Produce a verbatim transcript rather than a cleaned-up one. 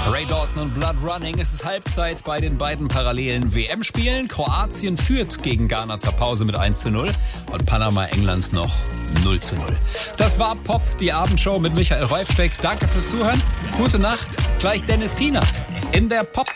Ray Dalton und Blood Running. Es ist Halbzeit bei den beiden parallelen W M-Spielen. Kroatien führt gegen Ghana zur Pause mit eins zu null und Panama Englands noch null zu null. Das war Pop, die Abendshow mit Michael Räufsteck. Danke fürs Zuhören. Gute Nacht. Gleich Dennis Tienert in der Pop.